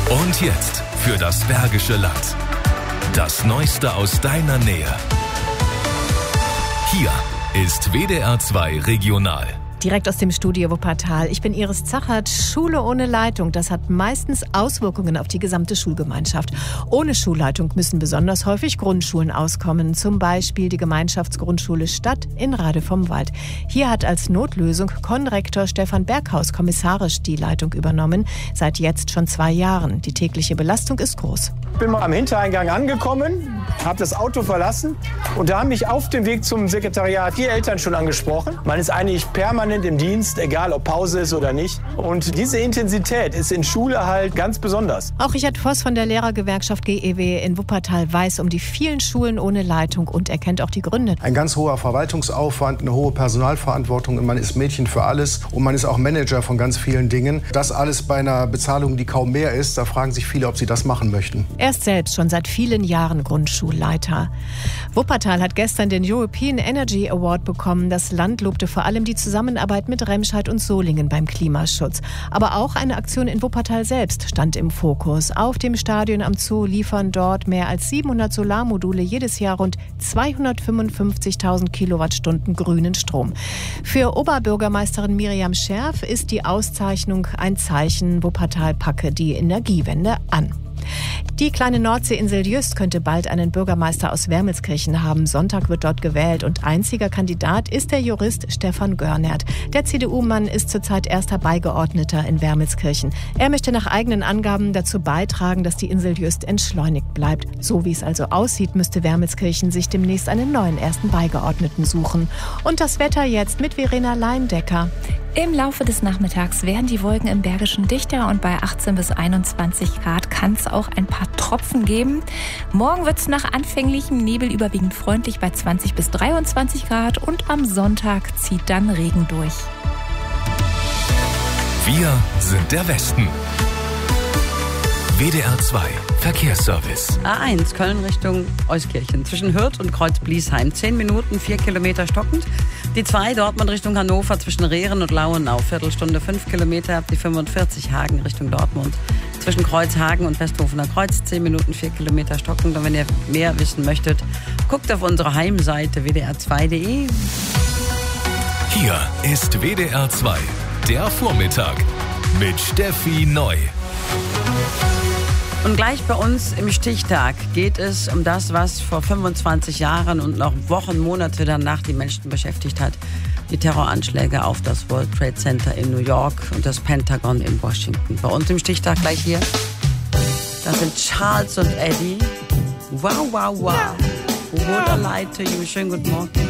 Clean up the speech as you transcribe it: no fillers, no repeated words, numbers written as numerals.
Und jetzt für das Bergische Land. Das Neueste aus deiner Nähe. Hier ist WDR 2 Regional. Direkt aus dem Studio Wuppertal. Ich bin Iris Zachert. Schule ohne Leitung, das hat meistens Auswirkungen auf die gesamte Schulgemeinschaft. Ohne Schulleitung müssen besonders häufig Grundschulen auskommen. Zum Beispiel die Gemeinschaftsgrundschule Stadt in Rade vom Wald. Hier hat als Notlösung Konrektor Stefan Berghaus kommissarisch die Leitung übernommen. Seit jetzt schon 2 Jahren. Die tägliche Belastung ist groß. Ich bin mal am Hintereingang angekommen, habe das Auto verlassen und da haben mich auf dem Weg zum Sekretariat die Eltern schon angesprochen. Man ist eigentlich permanent im Dienst, egal ob Pause ist oder nicht. Und diese Intensität ist in Schule halt ganz besonders. Auch Richard Voss von der Lehrergewerkschaft GEW in Wuppertal weiß um die vielen Schulen ohne Leitung und er kennt auch die Gründe. Ein ganz hoher Verwaltungsaufwand, eine hohe Personalverantwortung und man ist Mädchen für alles und man ist auch Manager von ganz vielen Dingen. Das alles bei einer Bezahlung, die kaum mehr ist, da fragen sich viele, ob sie das machen möchten. Er ist selbst schon seit vielen Jahren Grundschulleiter. Wuppertal hat gestern den European Energy Award bekommen. Das Land lobte vor allem die Zusammenarbeit mit Remscheid und Solingen beim Klimaschutz. Aber auch eine Aktion in Wuppertal selbst stand im Fokus. Auf dem Stadion am Zoo liefern dort mehr als 700 Solarmodule jedes Jahr rund 255.000 Kilowattstunden grünen Strom. Für Oberbürgermeisterin Miriam Scherf ist die Auszeichnung ein Zeichen. Wuppertal packe die Energiewende an. Die kleine Nordseeinsel Jüst könnte bald einen Bürgermeister aus Wermelskirchen haben. Sonntag wird dort gewählt und einziger Kandidat ist der Jurist Stefan Görnert. Der CDU-Mann ist zurzeit erster Beigeordneter in Wermelskirchen. Er möchte nach eigenen Angaben dazu beitragen, dass die Insel Jüst entschleunigt bleibt. So wie es also aussieht, müsste Wermelskirchen sich demnächst einen neuen ersten Beigeordneten suchen. Und das Wetter jetzt mit Verena Leindecker. Im Laufe des Nachmittags werden die Wolken im Bergischen dichter und bei 18 bis 21 Grad kann es auch ein paar Tropfen geben. Morgen wird es nach anfänglichem Nebel überwiegend freundlich bei 20 bis 23 Grad und am Sonntag zieht dann Regen durch. Wir sind der Westen. WDR 2 Verkehrsservice. A1 Köln Richtung Euskirchen. Zwischen Hürth und Kreuz-Bliesheim. 10 Minuten, 4 Kilometer stockend. Die 2 Dortmund Richtung Hannover zwischen Rehren und Lauenau. Viertelstunde 5 Kilometer. Die 45 Hagen Richtung Dortmund. Zwischen Kreuzhagen und Westhofener Kreuz. 10 Minuten, 4 Kilometer stockend. Und wenn ihr mehr wissen möchtet, guckt auf unsere Heimseite wdr2.de. Hier ist WDR 2, der Vormittag mit Steffi Neu. Und gleich bei uns im Stichtag geht es um das, was vor 25 Jahren und noch Wochen, Monate danach die Menschen beschäftigt hat. Die Terroranschläge auf das World Trade Center in New York und das Pentagon in Washington. Bei uns im Stichtag gleich hier, das sind Charles und Eddie. Wow, wow, wow. Would I lie to you? Schönen guten Morgen.